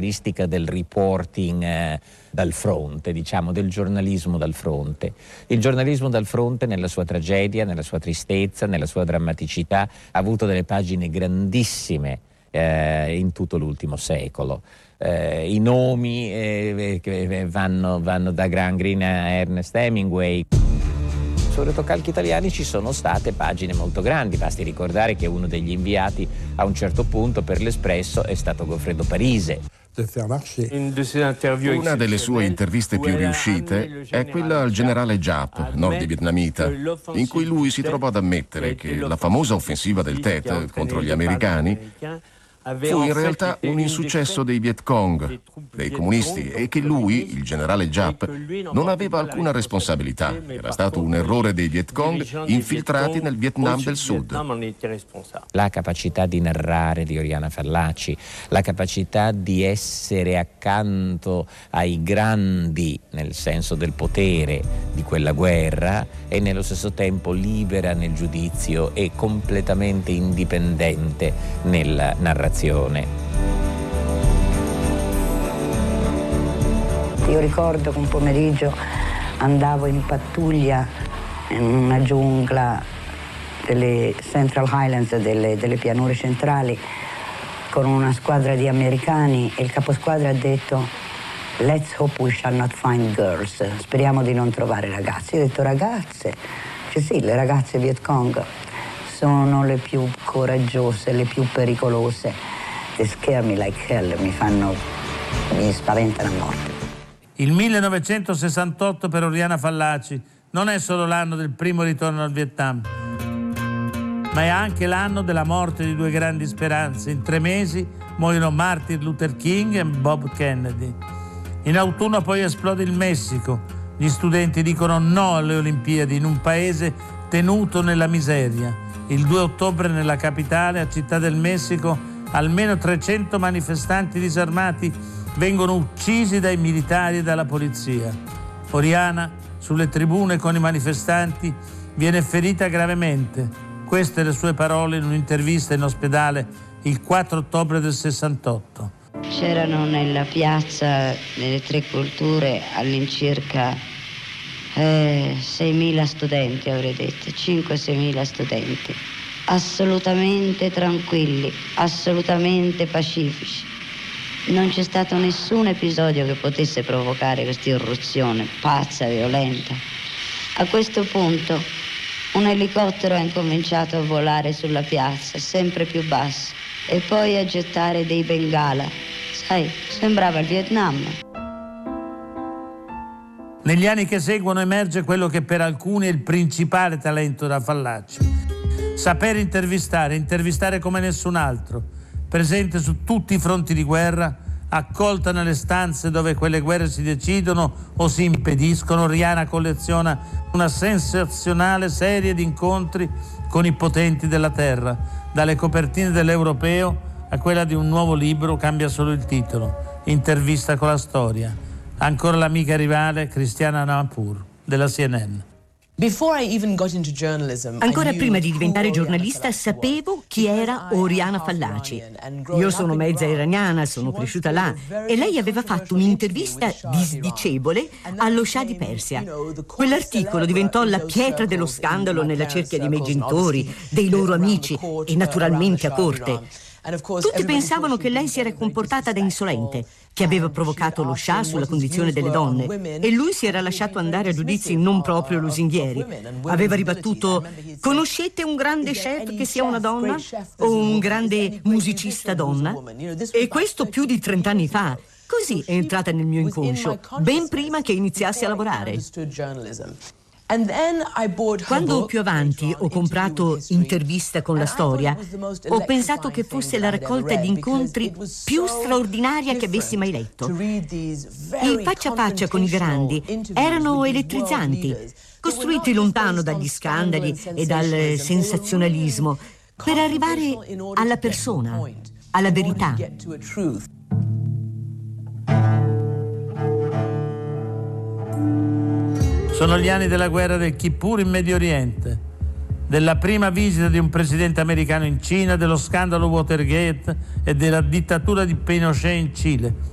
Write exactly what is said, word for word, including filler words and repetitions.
caratteristica del reporting eh, dal fronte, diciamo, del giornalismo dal fronte. Il giornalismo dal fronte, nella sua tragedia, nella sua tristezza, nella sua drammaticità, ha avuto delle pagine grandissime eh, in tutto l'ultimo secolo. Eh, I nomi eh, vanno, vanno da Graham Greene a Ernest Hemingway. Sui rotocalchi italiani ci sono state pagine molto grandi, basti ricordare che uno degli inviati a un certo punto per l'Espresso è stato Goffredo Parise. Una delle sue interviste più riuscite è quella al generale Giap, nord-vietnamita, in cui lui si trovò ad ammettere che la famosa offensiva del Tet contro gli americani fu in realtà un insuccesso dei Viet Cong, dei comunisti, e che lui, il generale Giap, non aveva alcuna responsabilità. Era stato un errore dei Viet Cong infiltrati nel Vietnam del Sud. La capacità di narrare di Oriana Fallaci, la capacità di essere accanto ai grandi nel senso del potere di quella guerra e nello stesso tempo libera nel giudizio e completamente indipendente nella narrazione. Io ricordo che un pomeriggio andavo in pattuglia in una giungla delle Central Highlands, delle, delle pianure centrali, con una squadra di americani, e il caposquadra ha detto "Let's hope we shall not find girls", speriamo di non trovare ragazze. Io ho detto "Ragazze?" Cioè sì, le ragazze Viet Cong sono le più coraggiose, le più pericolose. They scare me like hell, mi fanno, mi spaventano a morte. Il millenovecentosessantotto per Oriana Fallaci non è solo l'anno del primo ritorno al Vietnam, ma è anche l'anno della morte di due grandi speranze. In tre mesi muoiono Martin Luther King e Bob Kennedy. In autunno poi esplode il Messico. Gli studenti dicono no alle Olimpiadi in un paese tenuto nella miseria. Il due ottobre nella capitale, a Città del Messico, almeno trecento manifestanti disarmati vengono uccisi dai militari e dalla polizia. Oriana, sulle tribune con i manifestanti, viene ferita gravemente. Queste le sue parole in un'intervista in ospedale il quattro ottobre del sessantotto. C'erano nella piazza delle Tre Culture all'incirca Eh, seimila studenti, avrei detto, cinque seimila studenti, assolutamente tranquilli, assolutamente pacifici. Non c'è stato nessun episodio che potesse provocare questa irruzione pazza, violenta. A questo punto un elicottero ha incominciato a volare sulla piazza, sempre più basso, e poi a gettare dei bengala. Sai, sembrava il Vietnam. Negli anni che seguono emerge quello che per alcuni è il principale talento da Fallaci. Saper intervistare, intervistare come nessun altro, presente su tutti i fronti di guerra, accolta nelle stanze dove quelle guerre si decidono o si impediscono. Oriana colleziona una sensazionale serie di incontri con i potenti della terra. Dalle copertine dell'Europeo a quella di un nuovo libro, cambia solo il titolo, Intervista con la storia. Ancora l'amica rivale Christiana Amanpour della C N N. Ancora prima di diventare giornalista sapevo chi era Oriana Fallaci. Io sono mezza iraniana, sono cresciuta là, e lei aveva fatto un'intervista disdicevole allo Shah di Persia. Quell'articolo diventò la pietra dello scandalo nella cerchia dei miei genitori, dei loro amici e naturalmente a corte. Tutti pensavano che lei si era comportata da insolente, che aveva provocato lo Shah sulla condizione delle donne, e lui si era lasciato andare a giudizi non proprio lusinghieri. Aveva ribattuto: conoscete un grande chef che sia una donna? O un grande musicista donna? E questo più di trent'anni fa. Così è entrata nel mio inconscio, ben prima che iniziassi a lavorare. Quando più avanti ho comprato Intervista con la storia, ho pensato che fosse la raccolta di incontri più straordinaria che avessi mai letto. I faccia a faccia con i grandi erano elettrizzanti, costruiti lontano dagli scandali e dal sensazionalismo, per arrivare alla persona, alla verità. Sono gli anni della guerra del Kippur in Medio Oriente, della prima visita di un presidente americano in Cina, dello scandalo Watergate e della dittatura di Pinochet in Cile.